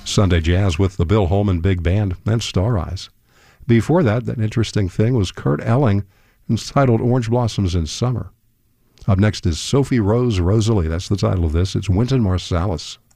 Sunday Jazz with the Bill Holman Big Band and Star Eyes. Before that, that interesting thing was Kurt Elling, entitled Orange Blossoms in Summer. Up next is Sophie Rose Rosalie. That's the title of this. It's Wynton Marsalis.